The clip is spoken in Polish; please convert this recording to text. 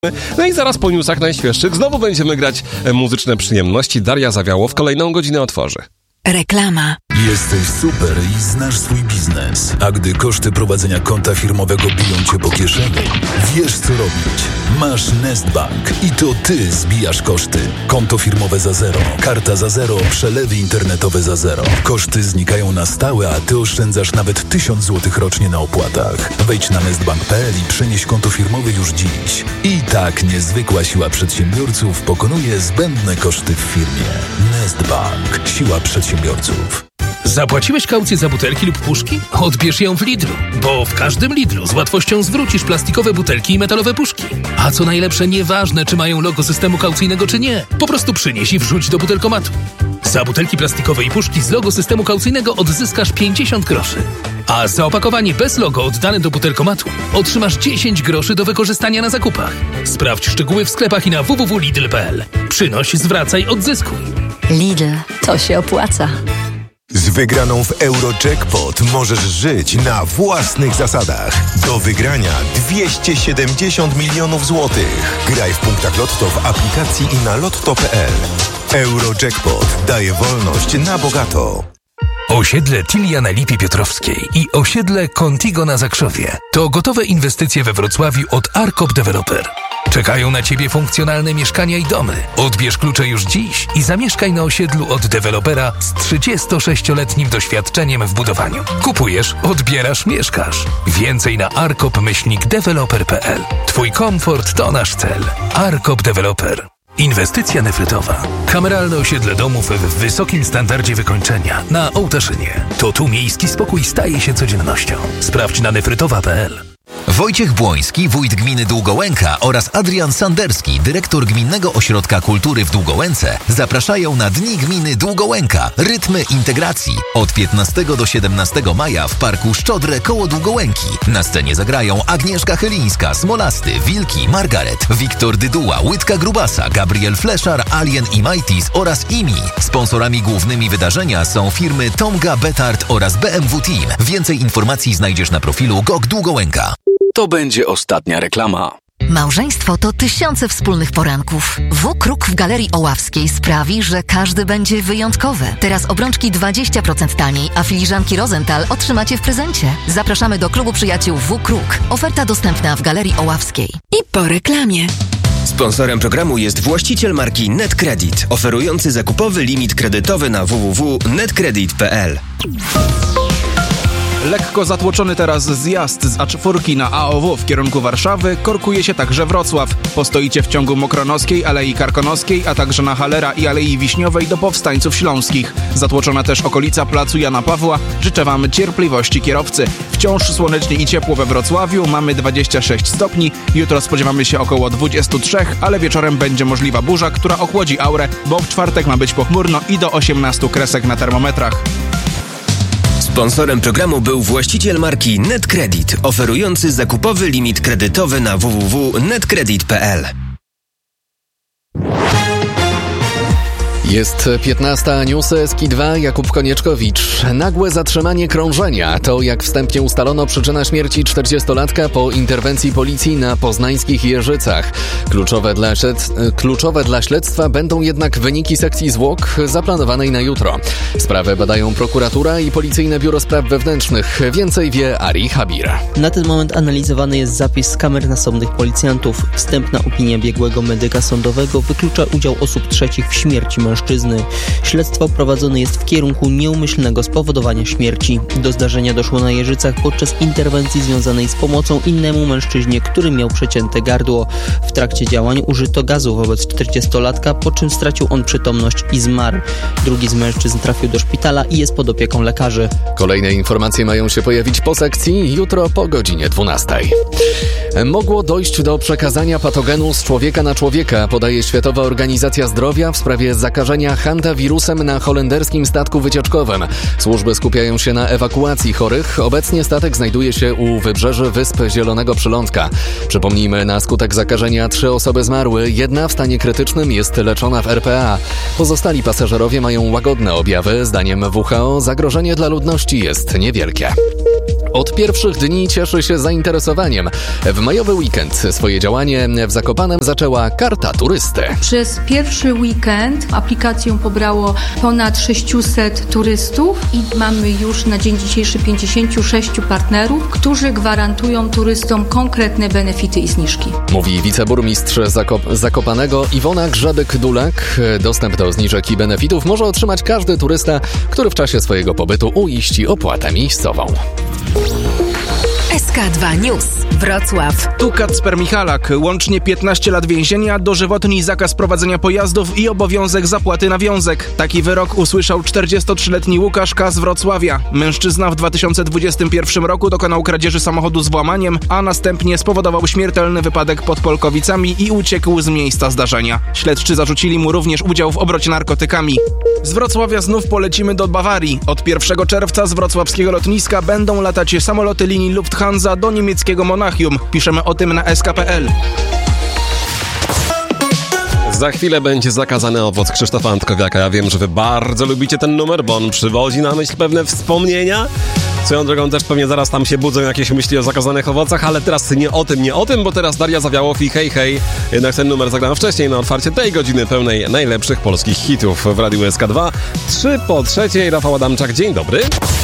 No i zaraz po newsach najświeższych znowu będziemy grać muzyczne przyjemności. Daria Zawiałow kolejną godzinę otworzy. Reklama. Jesteś super i znasz swój biznes. A gdy koszty prowadzenia konta firmowego biją cię po kieszeni, wiesz co robić. Masz Nestbank i to ty zbijasz koszty. Konto firmowe za zero, karta za zero, przelewy internetowe za zero. Koszty znikają na stałe, a ty oszczędzasz nawet 1000 zł rocznie na opłatach. Wejdź na nestbank.pl i przenieś konto firmowe już dziś. I tak niezwykła siła przedsiębiorców pokonuje zbędne koszty w firmie. Nestbank. Siła przedsiębiorców. Zapłaciłeś kaucję za butelki lub puszki? Odbierz ją w Lidlu, bo w każdym Lidlu z łatwością zwrócisz plastikowe butelki i metalowe puszki. A co najlepsze, nieważne czy mają logo systemu kaucyjnego czy nie, po prostu przynieś i wrzuć do butelkomatu. Za butelki plastikowe i puszki z logo systemu kaucyjnego odzyskasz 50 groszy. A za opakowanie bez logo oddane do butelkomatu otrzymasz 10 groszy do wykorzystania na zakupach. Sprawdź szczegóły w sklepach i na www.lidl.pl. Przynoś, zwracaj, odzyskuj. Lidl, to się opłaca. Z wygraną w Eurojackpot możesz żyć na własnych zasadach. Do wygrania 270 milionów złotych. Graj w punktach Lotto w aplikacji i na lotto.pl. Eurojackpot daje wolność na bogato. Osiedle Tilia na Lipie Piotrowskiej i osiedle Contigo na Zakrzowie to gotowe inwestycje we Wrocławiu od Arkop Developer. Czekają na Ciebie funkcjonalne mieszkania i domy. Odbierz klucze już dziś i zamieszkaj na osiedlu od dewelopera z 36-letnim doświadczeniem w budowaniu. Kupujesz, odbierasz, mieszkasz. Więcej na arkop-developer.pl. Twój komfort to nasz cel. Arkop Developer. Inwestycja nefrytowa. Kameralne osiedle domów w wysokim standardzie wykończenia na Ołtaszynie. To tu miejski spokój staje się codziennością. Sprawdź na nefrytowa.pl. Wojciech Błoński, wójt gminy Długołęka oraz Adrian Sanderski, dyrektor Gminnego Ośrodka Kultury w Długołęce zapraszają na Dni Gminy Długołęka. Rytmy integracji. Od 15 do 17 maja w Parku Szczodrę koło Długołęki. Na scenie zagrają Agnieszka Chylińska, Smolasty, Wilki, Margaret, Wiktor Dyduła, Łydka Grubasa, Gabriel Fleszar, Alien i Majtis oraz IMI. Sponsorami głównymi wydarzenia są firmy Tomga, Betard oraz BMW Team. Więcej informacji znajdziesz na profilu GOG Długołęka. To będzie ostatnia reklama. Małżeństwo to tysiące wspólnych poranków. W-Kruk w Galerii Oławskiej sprawi, że każdy będzie wyjątkowy. Teraz obrączki 20% taniej, a filiżanki Rosenthal otrzymacie w prezencie. Zapraszamy do klubu przyjaciół W-Kruk. Oferta dostępna w Galerii Oławskiej. I po reklamie. Sponsorem programu jest właściciel marki NetCredit, oferujący zakupowy limit kredytowy na www.netcredit.pl. Lekko zatłoczony teraz zjazd z A4 na AOW w kierunku Warszawy, korkuje się także Wrocław. Postoicie w ciągu Mokronowskiej, Alei Karkonoskiej, a także na Halera i Alei Wiśniowej do Powstańców Śląskich. Zatłoczona też okolica placu Jana Pawła. Życzę Wam cierpliwości kierowcy. Wciąż słonecznie i ciepło we Wrocławiu, mamy 26 stopni. Jutro spodziewamy się około 23, ale wieczorem będzie możliwa burza, która ochłodzi aurę, bo w czwartek ma być pochmurno i do 18 kresek na termometrach. Sponsorem programu był właściciel marki NetCredit, oferujący zakupowy limit kredytowy na www.netcredit.pl. Jest 15, newsy Ski 2, Jakub Konieczkowicz. Nagłe zatrzymanie krążenia to, jak wstępnie ustalono, przyczyna śmierci 40-latka po interwencji policji na poznańskich Jeżycach. Kluczowe dla śledztwa będą jednak wyniki sekcji zwłok zaplanowanej na jutro. Sprawę badają prokuratura i Policyjne Biuro Spraw Wewnętrznych. Więcej wie Ari Habir. Na ten moment analizowany jest zapis z kamer nasobnych policjantów. Wstępna opinia biegłego medyka sądowego wyklucza udział osób trzecich w śmierci mężczyzny. Śledztwo prowadzone jest w kierunku nieumyślnego spowodowania śmierci. Do zdarzenia doszło na Jeżycach podczas interwencji związanej z pomocą innemu mężczyźnie, który miał przecięte gardło. W trakcie działań użyto gazu wobec 40-latka, po czym stracił on przytomność i zmarł. Drugi z mężczyzn trafił do szpitala i jest pod opieką lekarzy. Kolejne informacje mają się pojawić po sekcji jutro po godzinie 12. Mogło dojść do przekazania patogenu z człowieka na człowieka, podaje Światowa Organizacja Zdrowia w sprawie zakażenia zakażenia hantawirusem na holenderskim statku wycieczkowym. Służby skupiają się na ewakuacji chorych. Obecnie statek znajduje się u wybrzeży Wysp Zielonego Przylądka. Przypomnijmy, na skutek zakażenia 3 osoby zmarły, 1 w stanie krytycznym jest leczona w RPA. Pozostali pasażerowie mają łagodne objawy. Zdaniem WHO zagrożenie dla ludności jest niewielkie. Od pierwszych dni cieszy się zainteresowaniem. W majowy weekend swoje działanie w Zakopanem zaczęła Karta Turysty. Przez pierwszy weekend aplikację pobrało ponad 600 turystów i mamy już na dzień dzisiejszy 56 partnerów, którzy gwarantują turystom konkretne benefity i zniżki. Mówi wiceburmistrz Zakopanego Iwona Grzebyk-Dulak. Dostęp do zniżek i benefitów może otrzymać każdy turysta, który w czasie swojego pobytu uiści opłatę miejscową. SK2 News. Wrocław. Tu Kacper Michalak. Łącznie 15 lat więzienia, dożywotni zakaz prowadzenia pojazdów i obowiązek zapłaty nawiązek. Taki wyrok usłyszał 43-letni Łukasz K. z Wrocławia. Mężczyzna w 2021 roku dokonał kradzieży samochodu z włamaniem, a następnie spowodował śmiertelny wypadek pod Polkowicami i uciekł z miejsca zdarzenia. Śledczy zarzucili mu również udział w obrocie narkotykami. Z Wrocławia znów polecimy do Bawarii. Od 1 czerwca z wrocławskiego lotniska będą latać samoloty linii Lufthansa do niemieckiego Monachium. Piszemy o tym na sk.pl. Za chwilę będzie zakazany owoc Krzysztofa Antkowiaka. Ja wiem, że wy bardzo lubicie ten numer, bo on przywodzi na myśl pewne wspomnienia. Swoją drogą też pewnie zaraz tam się budzą jakieś myśli o zakazanych owocach, ale teraz nie o tym, bo teraz Daria Zawiałow i Hej Hej. Jednak ten numer zagrałem wcześniej na otwarcie tej godziny pełnej najlepszych polskich hitów w Radiu SK2. 3 po 3. Rafał Adamczak, dzień dobry.